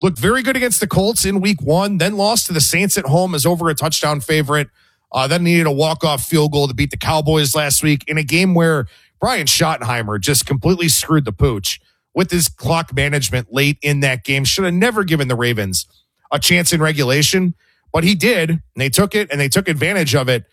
looked very good against the Colts in week 1, then lost to the Saints at home as over a touchdown favorite. Then needed a walk-off field goal to beat the Cowboys last week in a game where Brian Schottenheimer just completely screwed the pooch with his clock management late in that game. Should have never given the Ravens a chance in regulation, but he did, and they took it, and they took advantage of it.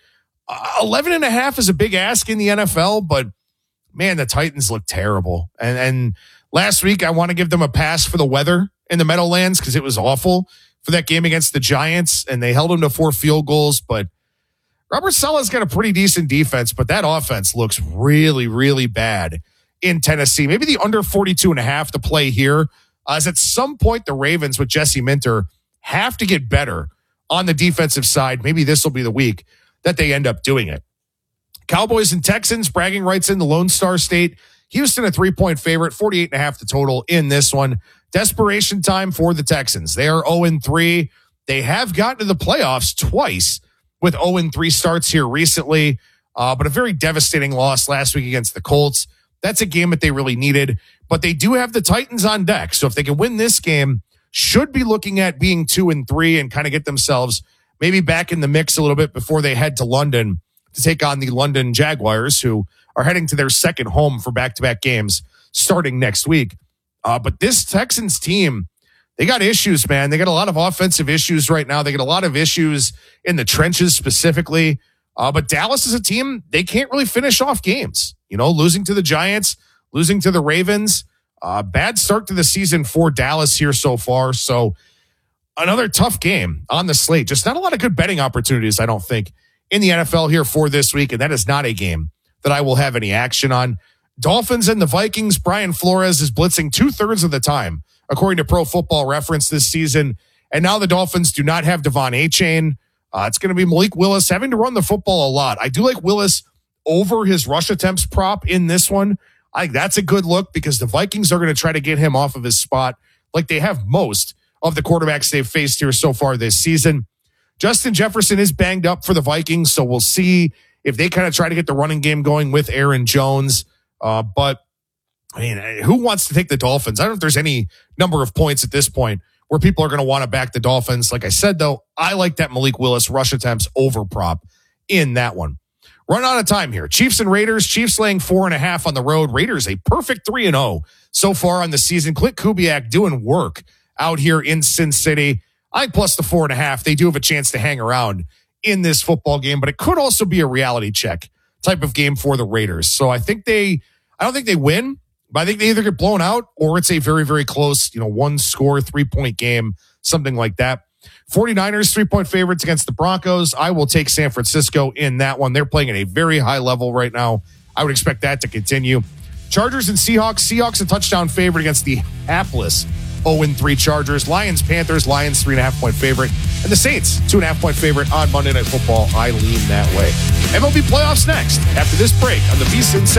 11.5 is a big ask in the NFL, but man, the Titans look terrible. And last week, I want to give them a pass for the weather in the Meadowlands because it was awful for that game against the Giants, and they held them to 4 field goals. But Robert Saleh's got a pretty decent defense, but that offense looks really, really bad in Tennessee. Maybe the under 42.5 to play here, as at some point the Ravens with Jesse Minter have to get better on the defensive side. Maybe this will be the week that they end up doing it. Cowboys and Texans, bragging rights in the Lone Star State. Houston a 3-point favorite, 48.5 the total in this one. Desperation time for the Texans. They are 0-3. They have gotten to the playoffs twice with 0-3 starts here recently, but a very devastating loss last week against the Colts. That's a game that they really needed, but they do have the Titans on deck. So if they can win this game, should be looking at being 2-3 and kind of get themselves maybe back in the mix a little bit before they head to London to take on the London Jaguars, who are heading to their second home for back-to-back games starting next week. But this Texans team, they got issues, man. They got a lot of offensive issues right now. They got a lot of issues in the trenches specifically. But Dallas is a team, they can't really finish off games. You know, losing to the Giants, losing to the Ravens. Bad start to the season for Dallas here so far. So another tough game on the slate. Just not a lot of good betting opportunities, I don't think, in the NFL here for this week. And that is not a game that I will have any action on. Dolphins and the Vikings. Brian Flores is blitzing 2/3 of the time, according to Pro Football Reference this season. And now the Dolphins do not have Devon Achane. It's going to be Malik Willis having to run the football a lot. I do like Willis over his rush attempts prop in this one. I think that's a good look because the Vikings are going to try to get him off of his spot like they have most of the quarterbacks they've faced here so far this season. Justin Jefferson is banged up for the Vikings, so we'll see if they kind of try to get the running game going with Aaron Jones. But, I mean, who wants to take the Dolphins? I don't know if there's any number of points at this point where people are going to want to back the Dolphins. Like I said, though, I like that Malik Willis rush attempts over prop in that one. Run out of time here. Chiefs and Raiders. Chiefs laying 4.5 on the road. Raiders a perfect 3-0 so far on the season. Clint Kubiak doing work out here in Sin City. I plus the 4.5. They do have a chance to hang around in this football game, but it could also be a reality check type of game for the Raiders. So I don't think they win, but I think they either get blown out or it's a very, very close, 1-score, 3-point game, something like that. 49ers, 3-point favorites against the Broncos. I will take San Francisco in that one. They're playing at a very high level right now. I would expect that to continue. Chargers and Seahawks. Seahawks a touchdown favorite against the hapless 0-3 Chargers. Lions, Panthers. Lions 3.5-point favorite. And the Saints 2.5-point favorite on Monday Night Football. I lean that way. MLB playoffs next after this break on the VSiN